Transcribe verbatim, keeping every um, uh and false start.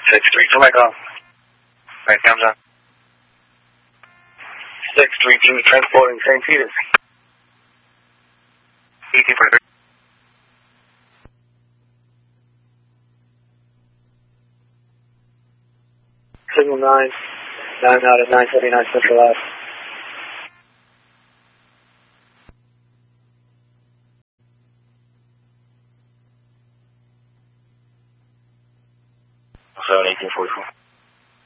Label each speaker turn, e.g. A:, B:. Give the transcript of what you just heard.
A: six three two, Mike off. Right, comes on. six three two, transporting Saint Peter's. eighteen forty-three. Signal nine, nine out at nine seventy-nine Central Ave. seven eighteen forty-four.